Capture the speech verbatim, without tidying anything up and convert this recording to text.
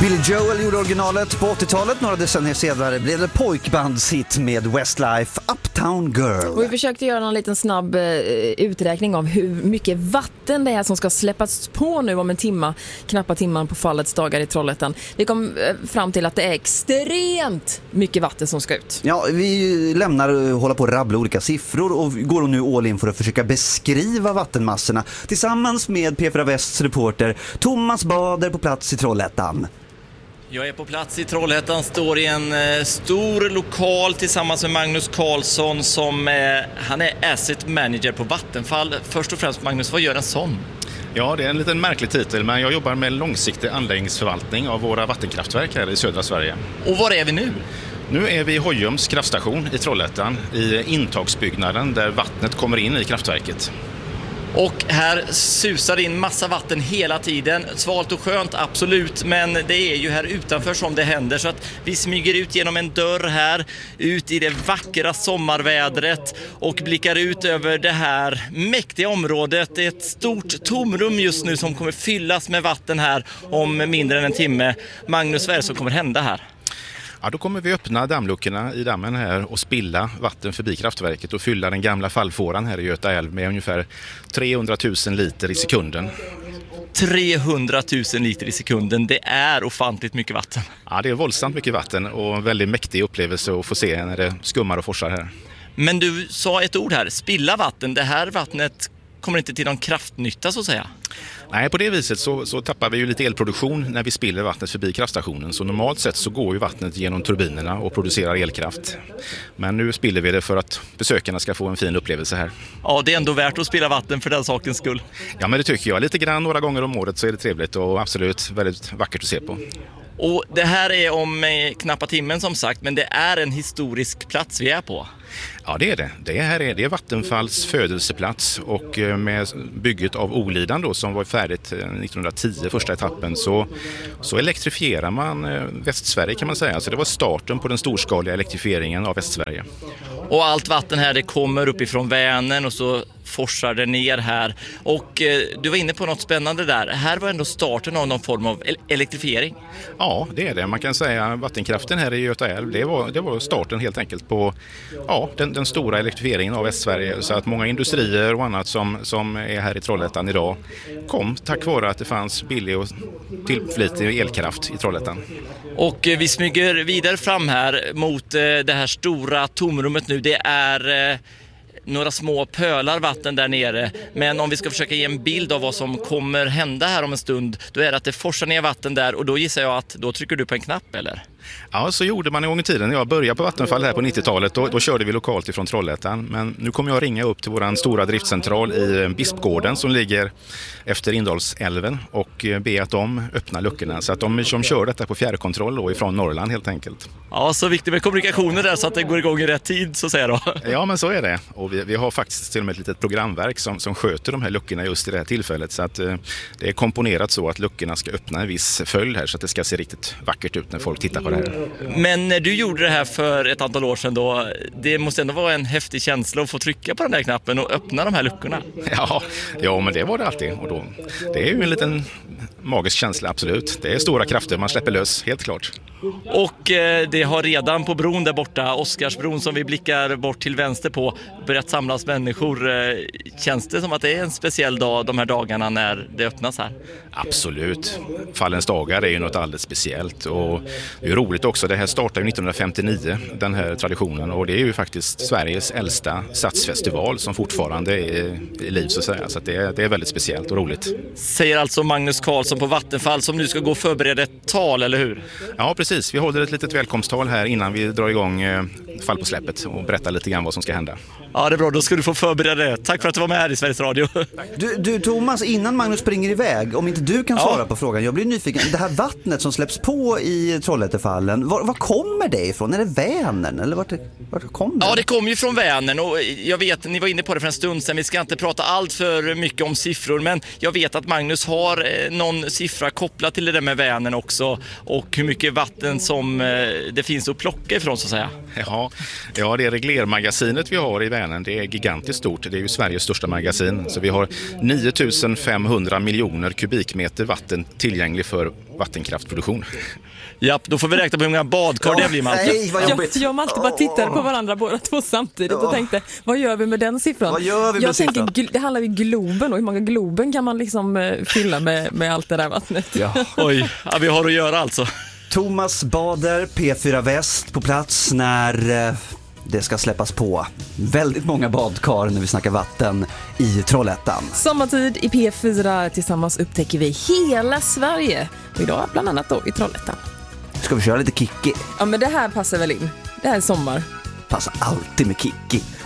Billy Joel gjorde originalet på åttiotalet. Några decennier senare blev det pojkbandshit med Westlife, Uptown Girl. Och vi försökte göra en liten snabb eh, uträkning av hur mycket vatten det är som ska släppas på nu om en timma, knappa timman på fallets dagar i Trollhättan. Vi kom eh, fram till att det är extremt mycket vatten som ska ut. Ja, vi lämnar och håller på att rabbla olika siffror och går nu all in för att försöka beskriva vattenmassorna tillsammans med P fyra Västs reporter Thomas Bader på plats i Trollhättan. Jag är på plats i Trollhättan, står i en eh, stor lokal tillsammans med Magnus Karlsson som eh, han är asset manager på Vattenfall. Först och främst, Magnus, vad gör en sån? Ja, det är en liten märklig titel, men jag jobbar med långsiktig anläggningsförvaltning av våra vattenkraftverk här i södra Sverige. Och var är vi nu? Nu är vi i Hojums kraftstation i Trollhättan, i intagsbyggnaden där vattnet kommer in i kraftverket. Och här susar in massa vatten hela tiden. Svalt och skönt, absolut. Men det är ju här utanför som det händer. Så att vi smyger ut genom en dörr här. Ut i det vackra sommarvädret. Och blickar ut över det här mäktiga området. Det är ett stort tomrum just nu som kommer fyllas med vatten här om mindre än en timme. Magnus, vad är det som kommer hända här? Ja, då kommer vi öppna dammluckorna i dammen här och spilla vatten förbi kraftverket och fylla den gamla fallfåran här i Göta älv med ungefär trehundratusen liter i sekunden. trehundratusen liter i sekunden, det är ofantligt mycket vatten. Ja, det är våldsamt mycket vatten och en väldigt mäktig upplevelse att få se när det skummar och forsar här. Men du sa ett ord här, spilla vatten. Det här vattnet kommer inte till någon kraftnytta så att säga. Nej, på det viset så, så tappar vi ju lite elproduktion när vi spiller vattnet förbi kraftstationen. Så normalt sett så går ju vattnet genom turbinerna och producerar elkraft. Men nu spiller vi det för att besökarna ska få en fin upplevelse här. Ja, det är ändå värt att spilla vatten för den sakens skull. Ja, men det tycker jag. Lite grann några gånger om året så är det trevligt och absolut väldigt vackert att se på. Och det här är om eh, knappa timmen som sagt, men det är en historisk plats vi är på. Ja, det är det. Det här är, det är Vattenfalls födelseplats och med bygget av Olidan då, som var färdigt nittonhundratio, första etappen, så, så elektrifierar man Västsverige kan man säga. Så det var starten på den storskaliga elektrifieringen av Västsverige. Och allt vatten här det kommer uppifrån Vänern och så forsar det ner här. Och eh, du var inne på något spännande där. Här var ändå starten av någon form av el- elektrifiering. Ja, det är det. Man kan säga vattenkraften här i Göta älv, det var, det var starten helt enkelt på ja, den, den stora elektrifieringen av Västsverige. Så att många industrier och annat som, som är här i Trollhättan idag kom tack vare att det fanns billig och tillförlitlig elkraft i Trollhättan. Och eh, vi smyger vidare fram här mot eh, det här stora tomrummet nu. Det är eh, några små pölar vatten där nere. Men om vi ska försöka ge en bild av vad som kommer hända här om en stund, då är det att det forsar ner vatten där och då gissar jag att då trycker du på en knapp, eller? Ja, så gjorde man en gång i tiden. Jag började på Vattenfall här på nittiotalet. Då, då körde vi lokalt ifrån Trollhättan. Men nu kommer jag ringa upp till vår stora driftcentral i Bispgården som ligger efter Indalsälven och be att de öppnar luckorna. Så att de som kör detta på fjärrkontroll då ifrån Norrland helt enkelt. Ja, så viktigt med kommunikationer där så att det går igång i rätt tid så att säga då. Ja, men så är det. Och vi, vi har faktiskt till och med ett litet programverk som, som sköter de här luckorna just i det här tillfället. Så att eh, det är komponerat så att luckorna ska öppna en viss följd här så att det ska se riktigt vackert ut när folk tittar på det. Men när du gjorde det här för ett antal år sedan då, det måste ändå vara en häftig känsla att få trycka på den där knappen och öppna de här luckorna. Ja, ja men det var det alltid. Och då, det är ju en liten magisk känsla, absolut. Det är stora krafter, man släpper lös, helt klart. Och eh, det har redan på bron där borta, Oscarsbron som vi blickar bort till vänster på, börjat samlas människor. Eh, känns det som att det är en speciell dag de här dagarna när det öppnas här? Absolut. Fallens dagar är ju något alldeles speciellt och det är roligt också. Det här startade ju nittonhundrafemtionio, den här traditionen, och det är ju faktiskt Sveriges äldsta satsfestival som fortfarande är i liv så att säga. Så att det, är, det är väldigt speciellt och roligt. Säger alltså Magnus Karlsson på Vattenfall som nu ska gå och förbereda ett tal, eller hur? Ja, precis. Vi håller ett litet välkomsttal här innan vi drar igång eh, fall på släppet och berättar lite grann vad som ska hända. Ja, det är bra. Då ska du få förbereda det. Tack för att du var med här i Sveriges Radio. Du, du Thomas, innan Magnus springer iväg, om inte du kan svara ja. på frågan, jag blir nyfiken. Det här vattnet som släpps på i Trollhättefallen, var, var kommer det ifrån? Är det Vänern? Eller vart, vart kommer det? Ja, det kommer ju från Vänern och jag vet, ni var inne på det för en stund sedan, vi ska inte prata allt för mycket om siffror, men jag vet att Magnus har någon siffra kopplat till det där med Vänern också och hur mycket vatten vatten som eh, det finns att plocka ifrån så att säga? Ja, ja, det reglermagasinet vi har i Vänern, det är gigantiskt stort. Det är ju Sveriges största magasin. Så vi har nio tusen femhundra miljoner kubikmeter vatten tillgänglig för vattenkraftproduktion. Ja, då får vi räkna på hur många badkar Ja, det blir, Malte. nej, vad Jag, jobbigt. jag och Malte bara tittade på varandra båda två samtidigt och tänkte, vad gör vi med den siffran? Vad gör vi med jag tänker, siffran? gl- det handlar ju om Globen och hur många Globen kan man liksom eh, fylla med, med allt det där vattnet. Ja. Oj, ja, vi har att göra alltså. Thomas Bader, P fyra Väst på plats när eh, det ska släppas på. Väldigt många badkar när vi snackar vatten i Trollhättan. Sommartid i P fyra, tillsammans upptäcker vi hela Sverige. Och idag bland annat då i Trollhättan. Ska vi köra lite Kikki? Ja, men det här passar väl in. Det här är sommar. Passar alltid med Kikki.